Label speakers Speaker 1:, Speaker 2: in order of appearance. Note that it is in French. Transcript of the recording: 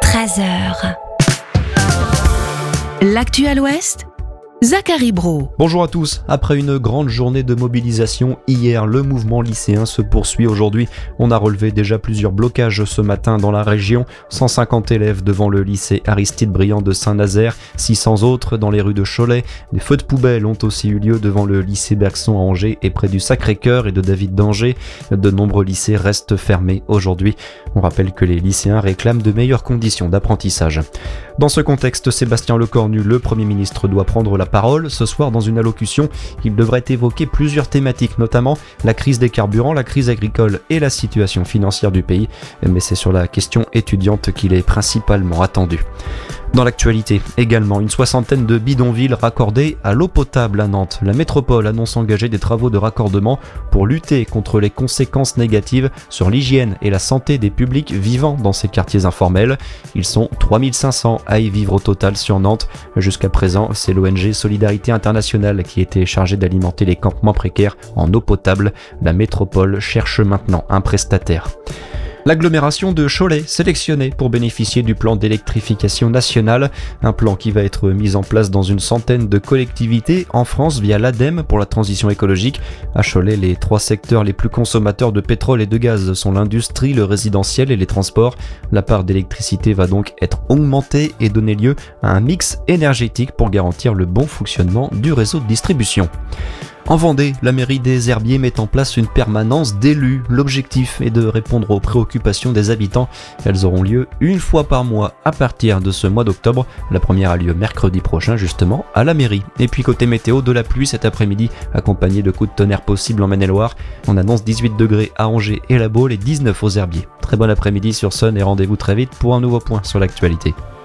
Speaker 1: 13h. L'actu à l'Ouest, Zachary Brault.
Speaker 2: Bonjour à tous. Après une grande journée de mobilisation hier, le mouvement lycéen se poursuit aujourd'hui. On a relevé déjà plusieurs blocages ce matin dans la région. 150 élèves devant le lycée Aristide Briand de Saint-Nazaire, 600 autres dans les rues de Cholet. Des feux de poubelle ont aussi eu lieu devant le lycée Bergson à Angers et près du Sacré-Cœur et de David d'Angers. De nombreux lycées restent fermés aujourd'hui. On rappelle que les lycéens réclament de meilleures conditions d'apprentissage. Dans ce contexte, Sébastien Lecornu, le Premier ministre, doit prendre la parole ce soir dans une allocution. Il devrait évoquer plusieurs thématiques, notamment la crise des carburants, la crise agricole et la situation financière du pays. Mais c'est sur la question étudiante qu'il est principalement attendu. Dans l'actualité, également, une soixantaine de bidonvilles raccordés à l'eau potable à Nantes. La métropole annonce engager des travaux de raccordement pour lutter contre les conséquences négatives sur l'hygiène et la santé des publics vivant dans ces quartiers informels. Ils sont 3500 à y vivre au total sur Nantes. Jusqu'à présent, c'est l'ONG Solidarité Internationale qui était chargée d'alimenter les campements précaires en eau potable. La métropole cherche maintenant un prestataire. L'agglomération de Cholet sélectionnée pour bénéficier du plan d'électrification nationale, un plan qui va être mis en place dans une centaine de collectivités en France via l'ADEME pour la transition écologique. À Cholet, les 3 secteurs les plus consommateurs de pétrole et de gaz sont l'industrie, le résidentiel et les transports. La part d'électricité va donc être augmentée et donner lieu à un mix énergétique pour garantir le bon fonctionnement du réseau de distribution. En Vendée, la mairie des Herbiers met en place une permanence d'élus. L'objectif est de répondre aux préoccupations des habitants. Elles auront lieu une fois par mois à partir de ce mois d'octobre. La première a lieu mercredi prochain justement à la mairie. Et puis côté météo, de la pluie cet après-midi accompagnée de coups de tonnerre possibles en Maine-et-Loire. On annonce 18 degrés à Angers et La Baule et 19 aux Herbiers. Très bon après-midi sur Sun et rendez-vous très vite pour un nouveau point sur l'actualité.